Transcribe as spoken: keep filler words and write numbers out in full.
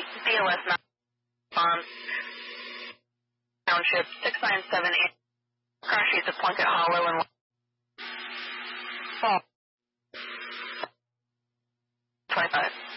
B L S nine on Township six nine seven eight. Crash sheets of Plunkett Hollow and oh. twenty-five.